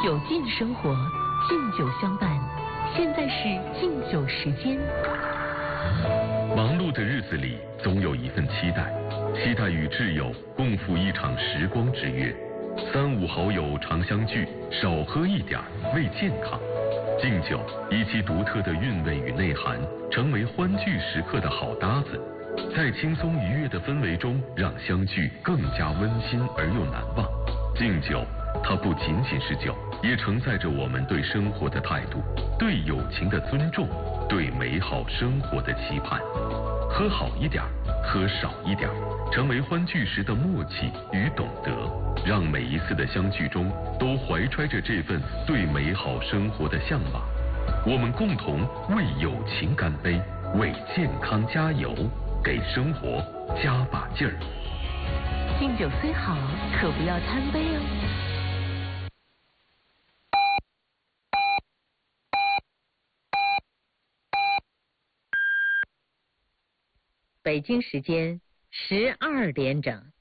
有劲生活，敬酒相伴。现在是敬酒时间。 忙碌的日子里，总有一份期待，期待与挚友共赴一场时光之约。3、5好友常相聚，少喝一点为健康。敬酒以其独特的韵味与内涵，成为欢聚时刻的好搭子，在轻松愉悦的氛围中，让相聚更加温馨而又难忘。敬酒，它不仅仅是酒，也承载着我们对生活的态度，对友情的尊重，对美好生活的期盼。喝好一点，喝少一点，成为欢聚时的默契与懂得，让每一次的相聚中都怀揣着这份对美好生活的向往。我们共同为友情干杯，为健康加油，给生活加把劲儿。 敬酒虽好，可不要贪杯哦。北京时间12点整。